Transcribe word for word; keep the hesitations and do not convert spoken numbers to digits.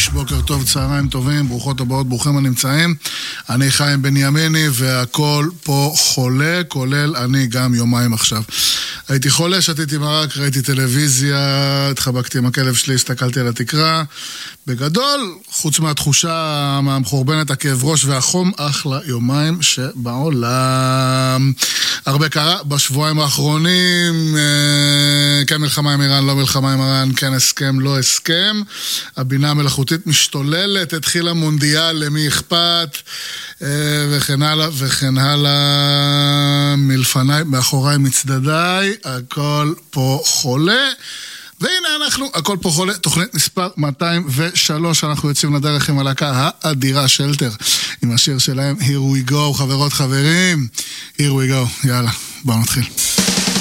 חמש, בוקר טוב, צהריים טובים, ברוכות הבאות, ברוכים הנמצאים. אני חיים בן ימיני, והכל פה חולה, כולל אני גם יומיים עכשיו. הייתי חולה, שתיתי מרק, ראיתי טלוויזיה, התחבקתי עם הכלב שלי, הסתכלתי על התקרה. בגדול, חוץ מהתחושה מהמחורבנת, הכאב ראש והחום, אחלה יומיים שבעולם. הרבה קרה בשבועיים האחרונים, כן מלחמה עם איראן, לא מלחמה עם איראן, כן הסכם, לא הסכם. הבינה המלאכותית משתוללת, התחילה מונדיאל, למי אכפת, וכן הלאה וכן הלאה, מלפניי, מאחוריי, מצדדיי, הכל פה חולה. והנה אנחנו, הכל פה חולה, תוכנית מספר מאתיים ושלוש, אנחנו יוצאים לדרך עם הלהקה האדירה שלטר, עם השיר שלהם Here We Go, חברות חברים, Here We Go, יאללה, בואו נתחיל.